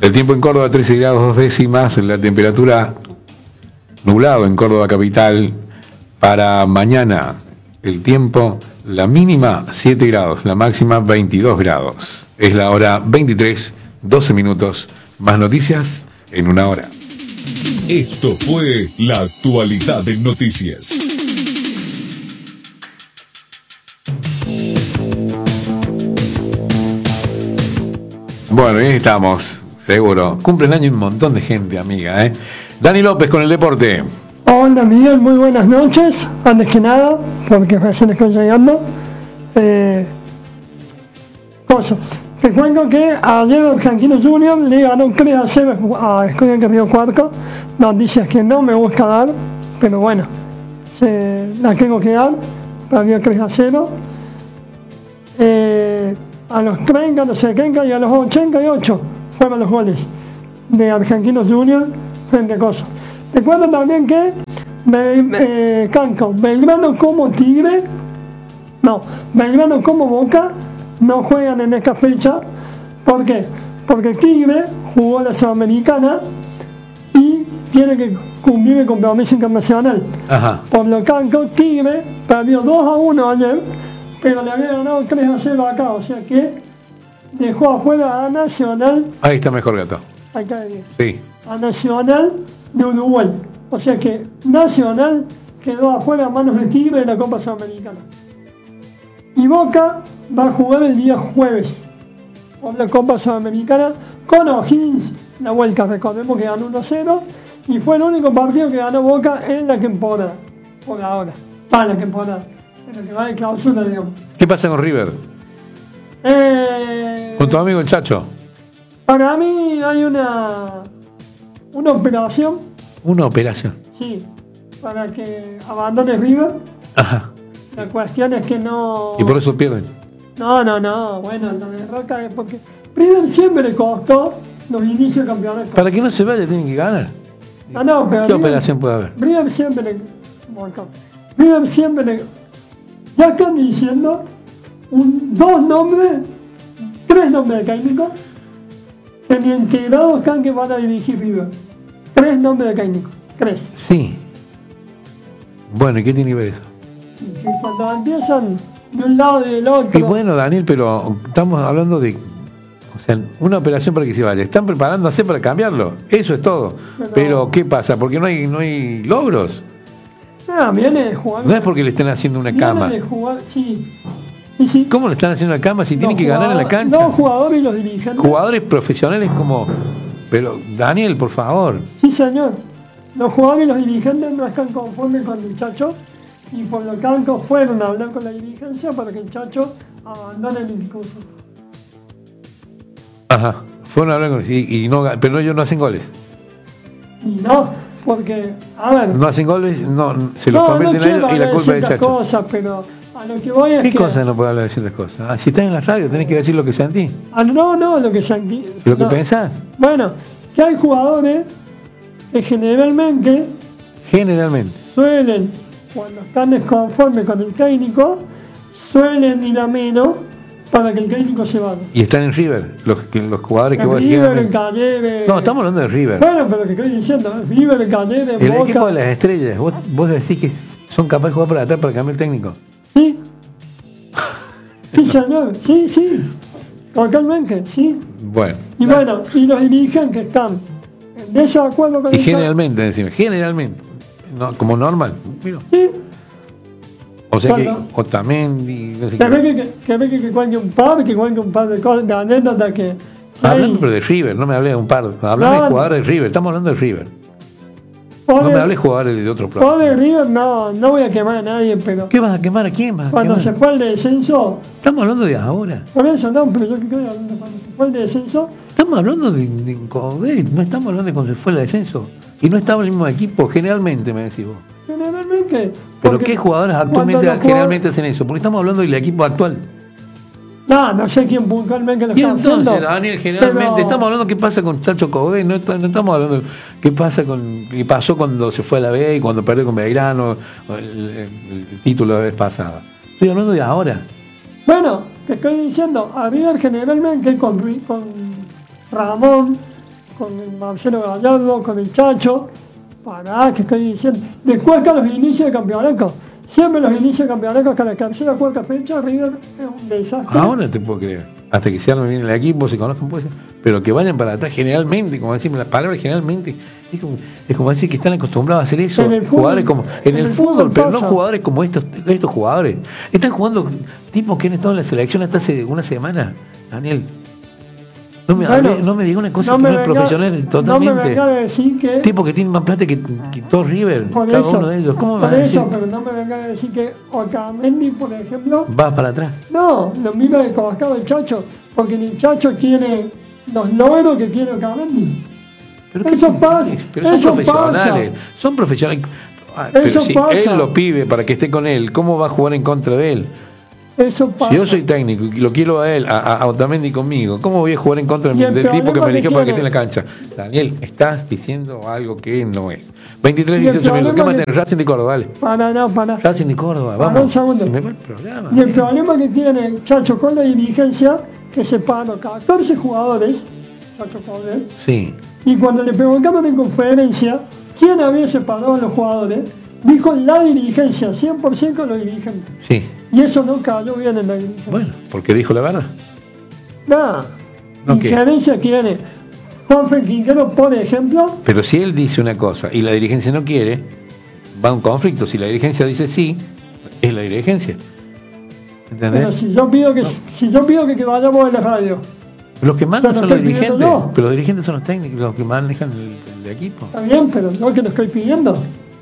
El tiempo en Córdoba 13 grados 2 décimas, la temperatura nublado en Córdoba capital. Para mañana el tiempo, la mínima 7 grados, la máxima 22 grados. Es la hora 23, 12 minutos. Más noticias en una hora. Esto fue la actualidad en noticias. Bueno, ahí estamos, seguro. Cumplen año un montón de gente, amiga, ¿eh? Dani López con el deporte. Hola Miguel, muy buenas noches. Antes que nada, porque recién estoy llegando. Te cuento que ayer Argentino Junior le ganó 3-0 a Estudiantes Río Cuarto. Noticias que no me gusta dar, pero bueno, las tengo que dar. Perdió 3-0. A los 30, a los 70 y a los 88 fueron los goles de Argentinos Junior frente a Coso. Te cuento también que Belgrano como Tigre, Belgrano como Boca no juegan en esta fecha. ¿Por qué? Porque Tigre jugó la Sudamericana y tiene que cumplir el compromiso internacional. Ajá. Por lo tanto, Tigre perdió 2-1 ayer, pero le había ganado 3-0 acá, o sea que dejó afuera a Nacional. Ahí está mejor, gato. Acá bien. Sí. A Nacional de Uruguay. O sea que Nacional quedó afuera a manos de Tigre de la Copa Sudamericana. Y Boca va a jugar el día jueves por la Copa Sudamericana con O'Higgins. La vuelta, recordemos que ganó 1-0 y fue el único partido que ganó Boca en la temporada. Por ahora. Para la temporada. En lo que va de clausura, digamos. ¿Qué pasa con River? Con tu amigo el Chacho. Para mí hay una operación. Una operación. Sí, para que abandone River. Ajá. La cuestión es que no... ¿Y por eso pierden? No, bueno, la derrota es porque River siempre le costó los inicios de campeonato. Para que no se vaya tienen que ganar. No, pero ¿Qué operación puede haber? River siempre le... Ya están diciendo tres nombres de técnicos que ni integrados están que van a dirigir River. 3 nombres de técnicos. 3. Sí. Bueno, ¿y qué tiene que ver eso? Y que cuando empiezan de un lado y del otro... Y bueno, Daniel, pero estamos hablando de... O sea, una operación para que se vaya. Están preparándose para cambiarlo. Eso es todo. Pero ¿qué pasa? Porque no hay logros. Viene de jugar... No es porque le estén haciendo una cama. Viene de jugar, sí. Sí. ¿Cómo le están haciendo una cama si tienen que ganar en la cancha? Los jugadores y los dirigentes. Jugadores profesionales como... Pero, Daniel, por favor. Sí, señor. Los jugadores y los dirigentes no están conformes con el Chacho y por lo tanto fueron a hablar con la dirigencia para que el Chacho abandone el discurso. Ajá. Fueron a hablar con... pero ellos no hacen goles. Y no, porque, a ver... No hacen goles, no se los cometen a ellos y la culpa es del Chacho. Cosas, pero a lo que voy es ¿Qué que... cosas no puedo hablar de ciertas cosas? Si estás en la radio tenés que decir lo que sentís. No, lo que sentí. ¿Lo que pensás? Bueno, que hay jugadores que generalmente suelen, cuando están desconformes con el técnico, suelen ir a menos para que el técnico se vaya. Y están en River, los jugadores que vos decís. River, en Cañete. No, estamos hablando de River. Bueno, pero lo que estoy diciendo, River, en Cañete, el Boca. equipo de las estrellas, vos decís que son capaces de jugar para atrás para cambiar el técnico. Sí. Sí, señor, sí. Totalmente, sí. Bueno. Y bueno, y los dirigentes están en desacuerdo con y generalmente, decime, no, como normal. Mira. Sí. O sea que Otamendi, no sé qué. Que cuente un par de cosas, de anécdotas que... Hablando pero de River, no me hablé de un par. Hablame de jugadores de River, estamos hablando de River. No me hables de jugadores de otro programa. Pobre River, no voy a quemar a nadie, pero... ¿Qué vas a quemar? ¿A quién vas a Cuando quemar? se fue el descenso... Estamos hablando de ahora. Por eso no, pero yo que estoy hablando cuando se fue el descenso... Estamos hablando de Codet, no estamos hablando de cuando se fue el descenso. Y no estaba en el mismo equipo, generalmente, me decís vos. Generalmente... ¿Pero qué jugadores actualmente generalmente hacen eso? Porque estamos hablando del equipo actual. No sé quién puntualmente lo y está entonces, haciendo. Daniel, generalmente pero... estamos hablando qué pasa con Chacho Codet, no estamos hablando qué pasó cuando se fue a la B y cuando perdió con Belgrano el título la vez pasada. Estoy hablando de ahora. Bueno, te estoy diciendo, a River generalmente con Ramón con el Marcelo Gallardo, con el Chacho. Pará, que estoy diciendo. Después que los inicios de campeonato. Siempre los inicios de campeonato, que la tercera cuarta fecha, River es un desastre. Ahora te puedo creer. Hasta que se arme bien el equipo, se conozcan, pues, pero que vayan para atrás generalmente, como decimos las palabras generalmente, es como decir que están acostumbrados a hacer eso. En el fútbol, jugadores como en el fútbol, pero no pasa. jugadores como estos jugadores. Están jugando tipos que han estado en la selección hasta hace una semana, Daniel. No me diga una cosa que no es profesional totalmente. No me venga a decir que... Tipos que tienen más plata que todo River, cada uno de ellos. ¿Cómo por vas a decir? eso, pero no me venga a decir que Otamendi, por ejemplo... Va para atrás. No, lo mira de costado el Chacho, porque el Chacho tiene los logros que tiene Otamendi. Pero Eso pasa. Pero son eso profesionales. pasa. Son profesionales. Pero Eso si pasa. él lo pide para que esté con él, ¿cómo va a jugar en contra de él? Eso pasa. Si yo soy técnico y lo quiero a él, a Otamendi conmigo, ¿cómo voy a jugar en contra Y el del tipo que me problema eligió que para que esté tiene- en la cancha? Daniel, estás diciendo algo que no es. 23, Y el 18 minutos. ¿Qué problema más que- tenés? Racing de Córdoba, vale. Para. Racing de Córdoba, Para un vamos. segundo. Se me va el programa. Y el problema que tiene Chacho con la dirigencia, que separó 14 jugadores, Chacho Coudet, Sí. y cuando le preguntaban en conferencia quién había separado a los jugadores, dijo la dirigencia, 100% los dirigentes. Sí. Y eso no cayó bien en la dirigencia. Bueno, porque dijo la verdad. Nada. No, ¿qué? Injerencia tiene Juanfe Quintero, por ejemplo, Pero si él dice una cosa y la dirigencia no quiere, va a un conflicto. Si la dirigencia dice sí, es la dirigencia. ¿Entendés? pero si yo pido que vayamos a la radio, Los que mandan Pero son lo los estoy pidiendo dirigentes. yo. Pero los dirigentes son los técnicos, los que manejan el equipo. está bien, pero yo que lo estoy pidiendo.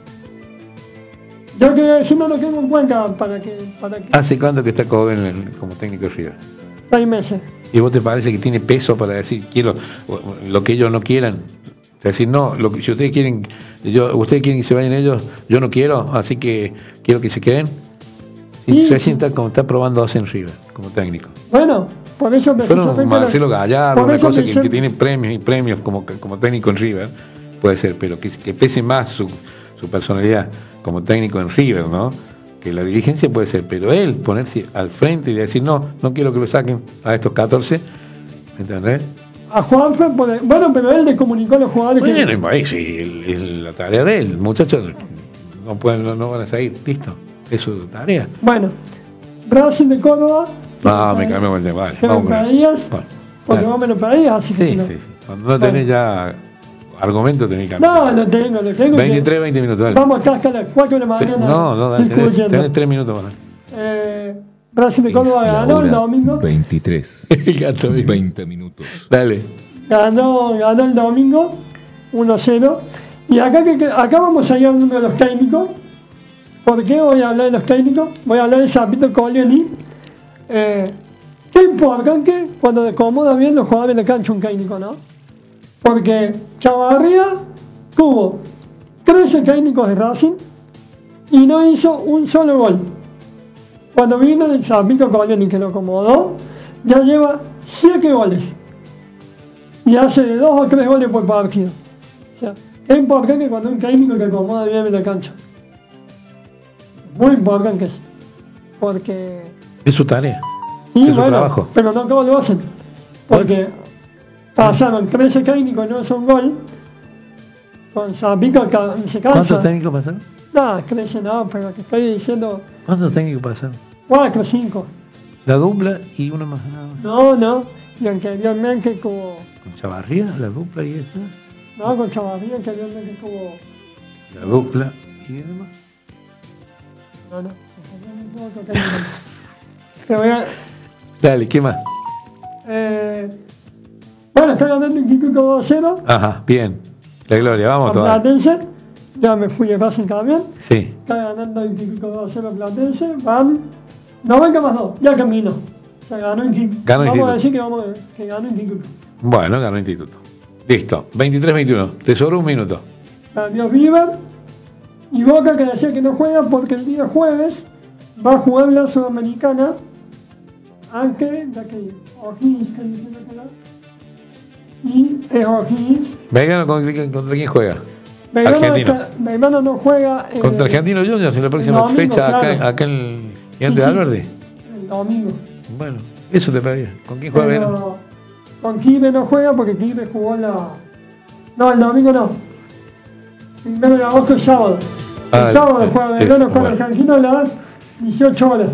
Yo que si no lo tengo en cuenta para que ¿Hace cuánto que está Coben como técnico de River? 6 meses. ¿Y vos te parece que tiene peso para decir quiero lo que ellos no quieran? Decir, no, si ustedes quieren, ustedes quieren que se vayan ellos, yo no quiero, así que quiero que se queden. Y Sí. recién está probando en River como técnico. Bueno, por eso Pero precisamente... Marcelo Gallardo, por una eso cosa me que siento- tiene premios y premios como técnico en River, puede ser, pero que pese más su personalidad como técnico en River, ¿no? Que la dirigencia puede ser, pero él ponerse al frente y decir, no quiero que lo saquen a estos 14, ¿entendés? A Juanfe, bueno, pero él le comunicó a los jugadores que... Bueno, ahí sí, es la tarea de él, muchachos, no van a seguir, listo, es su tarea. Bueno, Racing de Córdoba... No, me cambió el tema, vale, que me vamos con eso. pedías, Bueno, porque dale. vos me lo pedías, así que... Sí, no. sí. Cuando no tenés ya argumento, tenés que cambiar. No, lo tengo. 23, 20 minutos, dale. Vamos acá hasta las 4 de la mañana. No, dale, discutiendo. tenés 3 minutos más. Racing de Córdoba Es la ganó el hora domingo. 23. Gato, 20 minutos. dale. Ganó el domingo 1-0. Y acá vamos a ir hablando de los técnicos. ¿Por qué voy a hablar de los técnicos? Voy a hablar de Zapito Colioni. Qué importante cuando acomoda bien los jugadores de la cancha un técnico, ¿no? Porque Chavarría tuvo 13 técnicos de Racing y no hizo un solo gol. Cuando vino el Zapito Colioni que lo acomodó, ya lleva 7 goles. Y hace de 2 o 3 goles por partido. O sea, es importante cuando un técnico que acomoda bien en la cancha. Muy importante es. Porque... Es su tarea. Sí, Es su trabajo. pero no todos lo hacen. Porque pasaron 13 técnicos y no hizo un gol. Con Zapito se cansa. ¿Cuántos técnicos pasaron? No, 13 no, pero te estoy diciendo ¿Cuántos técnicos pasaron? 4, 5. La dupla y uno más. nada más. No. Y anteriormente como... Con Chavarría, la dupla y esa. No, con Chavarría anteriormente como... La dupla y demás. No. Te voy a... Dale, ¿qué más? Bueno, está ganando un Kikuko 2-0. Ajá, bien. La gloria, vamos A todavía. Platense. Ya me fui de Racing también. Sí. Está ganando el Kikuko 2-0 Platense. Van 90 más 2. Ya camino. O sea, ganó en Kikuko. Ganó el Vamos a Kikuko. decir que ganó en Kikuko. Bueno, ganó el instituto. Listo. 23-21. Te sobró un minuto. Perdió River. Y Boca que decía que no juega porque el día jueves va a jugar la Sudamericana. Ante O'Higgins, que diciendo que no. Y es O'Higgins. Belgrano, ¿contra quién juega? Belgrano no juega Contra Argentino Juniors en la próxima domingo, fecha claro. acá en el Gigante de Sí. Alverde. el domingo. Bueno, eso te pedía. ¿Con quién juega Belgrano? Pero con Tigre no juega porque Tigre jugó la No, el domingo no. El 1 de agosto es sábado. El sábado juega Belgrano con Argentino a las 18 horas.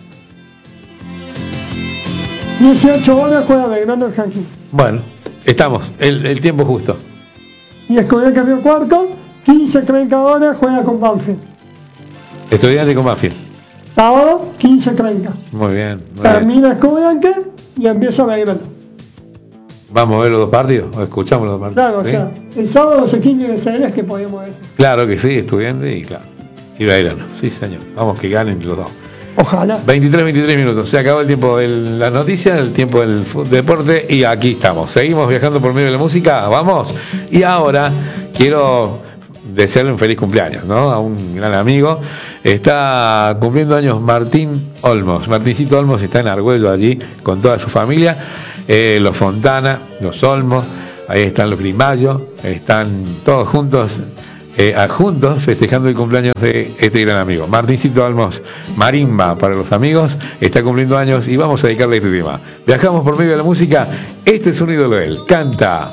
18 horas juega Belgrano Argentino. Bueno, estamos, el tiempo justo. Y Estudiante cambió cuarto, 15:30 horas juega con Banfield. Estudiante con Banfield. Sábado, 15:30. Muy bien. Termina Estudiante y empieza Belgrano. ¿Vamos a ver los dos partidos? ¿O escuchamos los dos partidos? Claro, ¿sí? o sea, el sábado se 15 de series que podemos decir. Claro que sí, Estudiante y claro. Y Belgrano, sí señor. Vamos que ganen los dos. Ojalá. 23 minutos. Se acabó el tiempo de las noticias, el tiempo del deporte y aquí estamos. Seguimos viajando por medio de la música. Vamos. Y ahora quiero desearle un feliz cumpleaños, ¿no? A un gran amigo. Está cumpliendo años Martín Olmos. Martincito Olmos está en Argüello allí con toda su familia. Los Fontana, los Olmos, ahí están los Grimallo, están todos juntos. Juntos festejando el cumpleaños de este gran amigo Martincito Olmos. Marimba para los amigos, está cumpliendo años y vamos a dedicarle este tema. Viajamos por medio de la música. Este es un ídolo de él, canta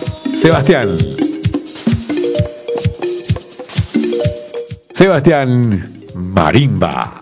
Sebastián Marimba.